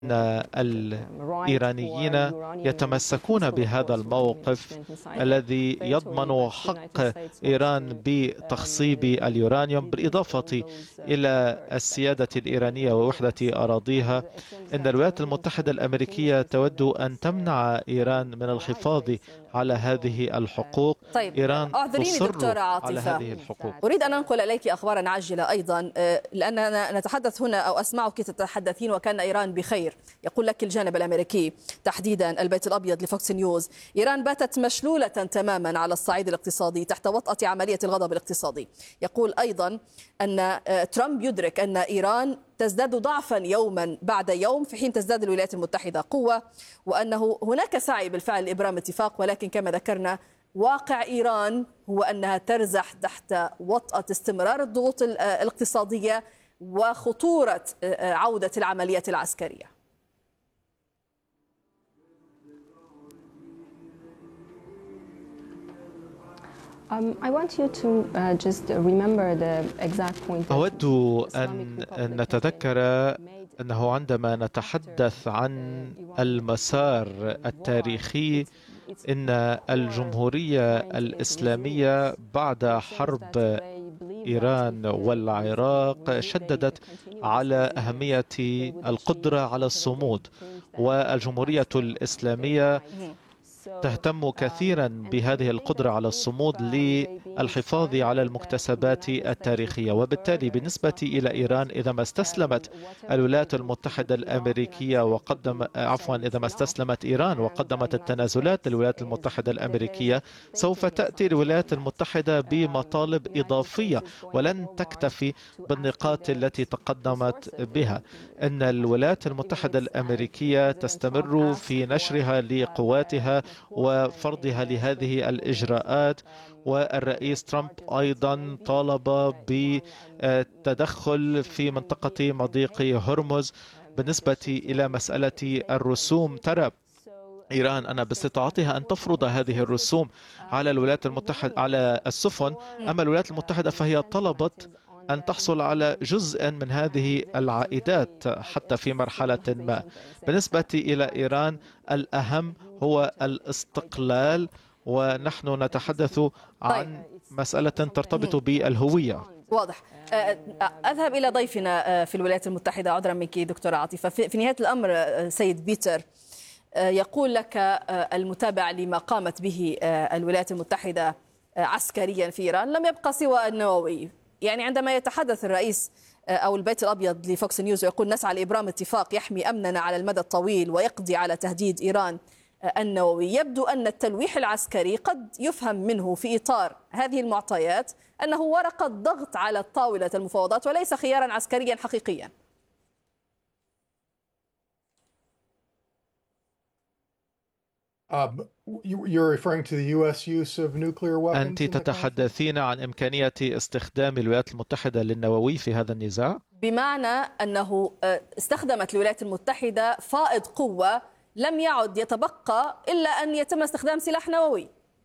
أن الإيرانيين يتمسكون بهذا الموقف الذي يضمن حق إيران بتخصيب اليورانيوم، بالإضافة إلى السيادة الإيرانية ووحدة أراضيها. إن الولايات المتحدة الأمريكية تود أن تمنع إيران من الحفاظ على هذه الحقوق. طيب، إيران أعذريني دكتورة عاطفة، على هذه الحقوق. أريد أن أنقل إليك أخبارا عاجلة أيضا، لأننا نتحدث هنا أو أسمعك تتحدثين وكان إيران بخير. يقول لك الجانب الأمريكي تحديدا البيت الأبيض لفوكس نيوز: إيران باتت مشلولة تماما على الصعيد الاقتصادي تحت وطأة عملية الغضب الاقتصادي. يقول أيضا أن ترامب يدرك أن إيران تزداد ضعفا يوما بعد يوم في حين تزداد الولايات المتحدة قوة، وأنه هناك سعي بالفعل لإبرام اتفاق، ولكن كما ذكرنا واقع إيران هو أنها ترزح تحت وطأة استمرار الضغوط الاقتصادية وخطورة عودة العمليات العسكرية. أود أن نتذكر أنه عندما نتحدث عن المسار التاريخي، إن الجمهورية الإسلامية بعد حرب إيران والعراق شددت على أهمية القدرة على الصمود، والجمهورية الإسلامية تهتم كثيرا بهذه القدرة على الصمود للحفاظ على المكتسبات التاريخية. وبالتالي بالنسبة إلى إيران، إذا ما استسلمت الولايات المتحدة الأمريكية إذا ما استسلمت إيران وقدمت التنازلات للولايات المتحدة الأمريكية، سوف تأتي الولايات المتحدة بمطالب إضافية ولن تكتفي بالنقاط التي تقدمت بها. إن الولايات المتحدة الأمريكية تستمر في نشرها لقواتها وفرضها لهذه الإجراءات، والرئيس ترامب أيضا طالب بالتدخل في منطقة مضيق هرمز. بالنسبة إلى مسألة الرسوم، ترى إيران أن باستطاعتها أن تفرض هذه الرسوم على الولايات المتحدة على السفن، أما الولايات المتحدة فهي طلبت أن تحصل على جزء من هذه العائدات حتى في مرحلة ما. بالنسبة إلى إيران، الأهم هو الاستقلال، ونحن نتحدث عن مسألة ترتبط بالهوية. واضح. أذهب إلى ضيفنا في الولايات المتحدة، عذرا منك دكتورة عاطفة. في نهاية الأمر سيد بيتر، يقول لك المتابع لما قامت به الولايات المتحدة عسكريا في إيران: لم يبقى سوى النووي. يعني عندما يتحدث الرئيس أو البيت الأبيض لفوكس نيوز ويقول نسعى لإبرام اتفاق يحمي أمننا على المدى الطويل ويقضي على تهديد إيران النووي، يبدو أن التلويح العسكري قد يفهم منه في إطار هذه المعطيات أنه ورقة ضغط على طاولة المفاوضات وليس خيارا عسكريا حقيقيا. أنت تتحدثين عن إمكانية استخدام الولايات المتحدة للنووي في هذا النزاع؟ بمعنى أنه استخدمت الولايات المتحدة فائض قوة لم يعد يتبقى إلا أن يتم استخدام سلاح نووي.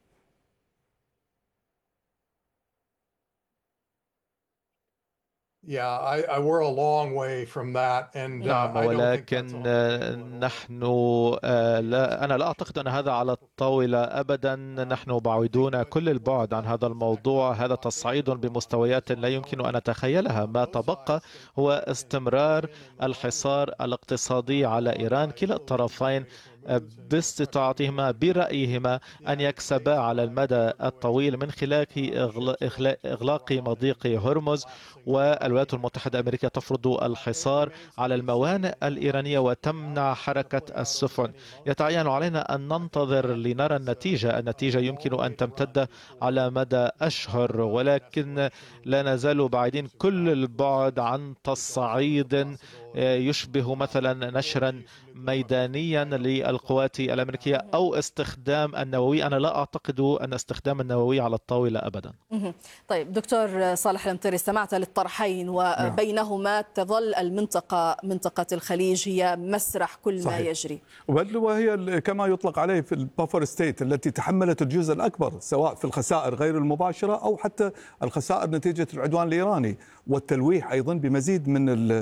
نعم، ولكن نحن أنا لا أعتقد أن هذا على الطاولة أبدا. نحن بعيدون كل البعد عن هذا الموضوع. هذا تصعيد بمستويات لا يمكن أن نتخيلها. ما تبقى هو استمرار الحصار الاقتصادي على إيران. كلا الطرفين باستطاعتهما برأيهما أن يكسبا على المدى الطويل من خلال إغلاق مضيق هرمز، والولايات المتحدة الأمريكية تفرض الحصار على الموانئ الإيرانية وتمنع حركة السفن. يتعين علينا أن ننتظر لنرى النتيجة. النتيجة يمكن أن تمتد على مدى أشهر، ولكن لا نزال بعيدين كل البعد عن تصعيد يشبه مثلا نشرا ميدانيا للقوات الأمريكية أو استخدام النووي. أنا لا أعتقد أن استخدام النووي على الطاولة أبدا. طيب دكتور صالح المطيري، استمعت للطرحين وبينهما تظل منطقة الخليج هي مسرح كل ما يجري، وهي كما يطلق عليه في البافر ستيت التي تحملت الجزء الأكبر سواء في الخسائر غير المباشرة أو حتى الخسائر نتيجة العدوان الإيراني والتلويح أيضا بمزيد من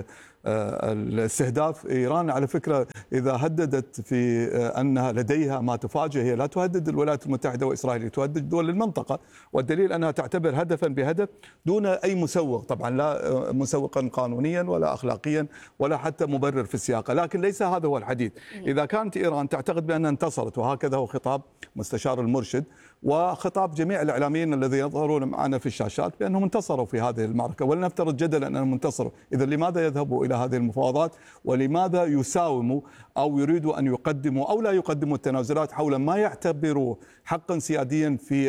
الاستهداف. إيران على فكرة إذا هددت في أنها لديها ما تفاجئ، هي لا تهدد الولايات المتحدة وإسرائيل، تهدد دول المنطقة، والدليل أنها تعتبر هدفا بهدف دون أي مسوغ، طبعا لا مسوقا قانونيا ولا أخلاقيا ولا حتى مبرر في السياقة، لكن ليس هذا هو الحديث. إذا كانت إيران تعتقد بأنها انتصرت، وهكذا هو خطاب مستشار المرشد وخطاب جميع الإعلاميين الذين يظهرون معنا في الشاشات بأنهم انتصروا في هذه المعركة، ولنفترض جدلا أنهم انتصروا، إذا لماذا يذهبوا إلى هذه المفاوضات؟ ولماذا يساوموا أو يريدوا أن يقدموا أو لا يقدموا التنازلات حول ما يعتبروه حقا سياديا في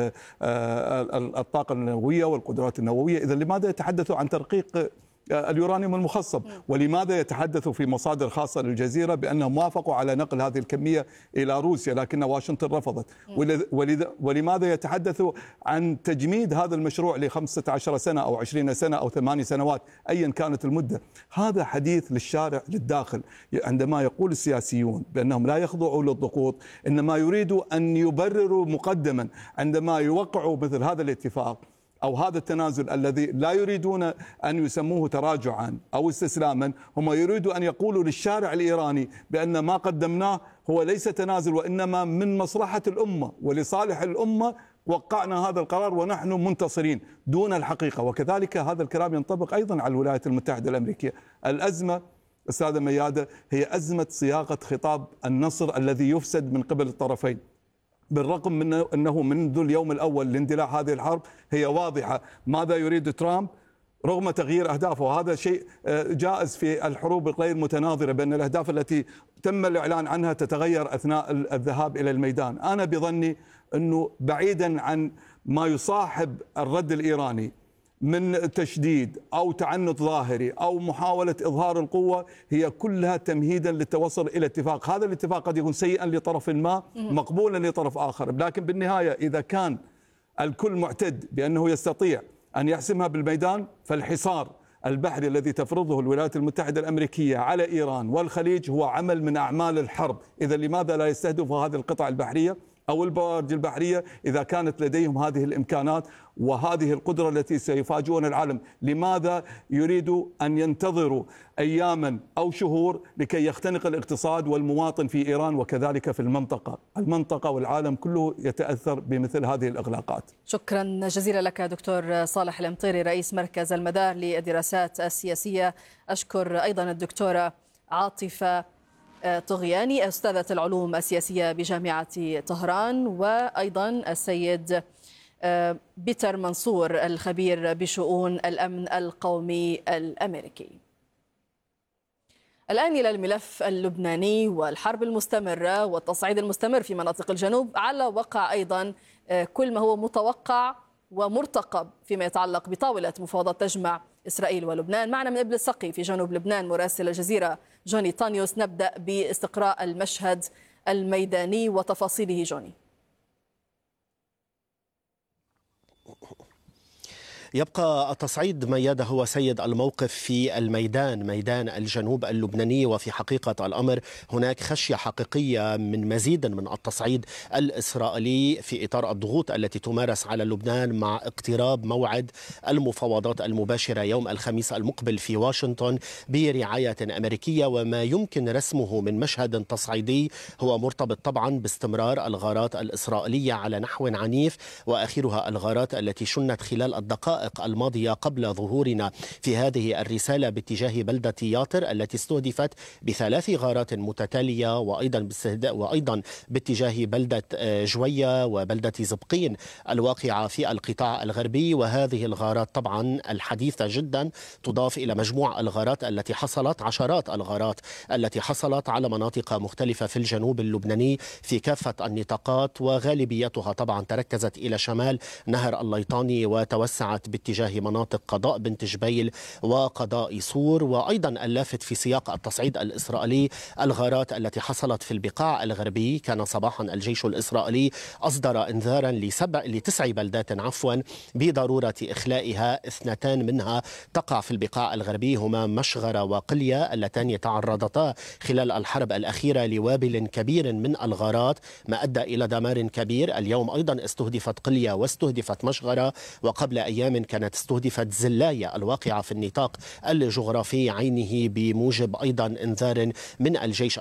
الطاقة النووية والقدرات النووية؟ إذا لماذا يتحدثوا عن ترقيق اليورانيوم المخصب؟ ولماذا يتحدثوا في مصادر خاصة للجزيرة بأنهم وافقوا على نقل هذه الكمية إلى روسيا لكن واشنطن رفضت؟ ولماذا يتحدثوا عن تجميد هذا المشروع ل15 سنة أو 20 سنة أو 8 سنوات أيا كانت المدة؟ هذا حديث للشارع للداخل. عندما يقول السياسيون بأنهم لا يخضعوا للضغوط، إنما يريدوا أن يبرروا مقدما عندما يوقعوا مثل هذا الاتفاق أو هذا التنازل الذي لا يريدون أن يسموه تراجعا أو استسلاما، هم يريدوا أن يقولوا للشارع الإيراني بأن ما قدمناه هو ليس تنازل وإنما من مصلحة الأمة ولصالح الأمة وقعنا هذا القرار ونحن منتصرين، دون الحقيقة. وكذلك هذا الكلام ينطبق أيضا على الولايات المتحدة الأمريكية. الأزمة أستاذة ميادة هي أزمة صياغة خطاب النصر الذي يفسد من قبل الطرفين، بالرغم من أنه منذ اليوم الأول لاندلاع هذه الحرب هي واضحة ماذا يريد ترامب رغم تغيير أهدافه. وهذا شيء جائز في الحروب غير متناظرة، بأن الأهداف التي تم الإعلان عنها تتغير أثناء الذهاب إلى الميدان. أنا بظني أنه بعيدا عن ما يصاحب الرد الإيراني من تشديد أو تعنت ظاهري أو محاولة إظهار القوة، هي كلها تمهيدا للتوصل إلى اتفاق. هذا الاتفاق قد يكون سيئا لطرف ما مقبولا لطرف آخر، لكن بالنهاية إذا كان الكل معتد بأنه يستطيع أن يحسمها بالميدان، فالحصار البحري الذي تفرضه الولايات المتحدة الأمريكية على إيران والخليج هو عمل من أعمال الحرب. إذا لماذا لا يستهدفوا هذه القطع البحرية أو البوارج البحرية إذا كانت لديهم هذه الإمكانات وهذه القدرة التي سيفاجئون العالم؟ لماذا يريدوا أن ينتظروا أياما أو شهور لكي يختنق الاقتصاد والمواطن في إيران وكذلك في المنطقة والعالم كله يتأثر بمثل هذه الإغلاقات؟ شكرا جزيلا لك دكتور صالح الأمطيري رئيس مركز المدار للدراسات السياسية. أشكر أيضا الدكتورة عاطفة طغياني أستاذة العلوم السياسية بجامعة طهران، وأيضا السيد بيتر منصور الخبير بشؤون الأمن القومي الأمريكي. الآن إلى الملف اللبناني والحرب المستمرة والتصعيد المستمر في مناطق الجنوب، على وقع أيضا كل ما هو متوقع ومرتقب فيما يتعلق بطاولة مفاوضات تجمع إسرائيل ولبنان. معنا من إبل السقي في جنوب لبنان مراسل الجزيرة جوني طانيوس. نبدأ باستقراء المشهد الميداني وتفاصيله. جوني. يبقى التصعيد ميادة هو سيد الموقف في الميدان، ميدان الجنوب اللبناني، وفي حقيقة الأمر هناك خشية حقيقية من مزيد من التصعيد الإسرائيلي في إطار الضغوط التي تمارس على لبنان مع اقتراب موعد المفاوضات المباشرة يوم الخميس المقبل في واشنطن برعاية أمريكية. وما يمكن رسمه من مشهد تصعيدي هو مرتبط طبعا باستمرار الغارات الإسرائيلية على نحو عنيف، وآخرها الغارات التي شنت خلال الدقائق الماضية قبل ظهورنا في هذه الرسالة باتجاه بلدة ياطر التي استهدفت ب3 غارات متتالية، وأيضا باتجاه بلدة جوية وبلدة زبقين الواقعة في القطاع الغربي. وهذه الغارات طبعا الحديثة جدا تضاف إلى مجموع الغارات التي حصلت، عشرات الغارات التي حصلت على مناطق مختلفة في الجنوب اللبناني في كافة النطاقات، وغالبيتها طبعا تركزت إلى شمال نهر الليطاني وتوسعت باتجاه مناطق قضاء بنت جبيل وقضاء صور. وأيضا اللافت في سياق التصعيد الإسرائيلي الغارات التي حصلت في البقاع الغربي. كان صباحا الجيش الإسرائيلي أصدر إنذارا ل9 بلدات بضرورة إخلائها. 2 منها تقع في البقاع الغربي، هما مشغرة وقلية اللتان تعرضتا خلال الحرب الأخيرة لوابل كبير من الغارات ما أدى إلى دمار كبير. اليوم أيضا استهدفت قلية واستهدفت مشغرة، وقبل أيام كانت استهدفت زلايا الواقعة في النطاق الجغرافي عينه، بموجب أيضا إنذار من الجيش